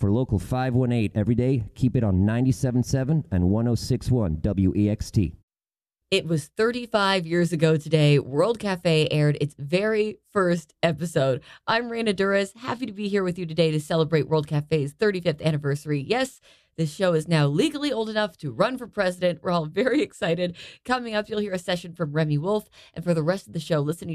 For Local 518 every day, keep it on 97.7 and 106.1 WEXT. It was 35 years ago today. World Cafe aired its very first episode. I'm Raina Duras, happy to be here with you today to celebrate World Cafe's 35th anniversary. Yes, this show is now legally old enough to run for president. We're all very excited. Coming up, you'll hear a session from Remy Wolf. And for the rest of the show, listen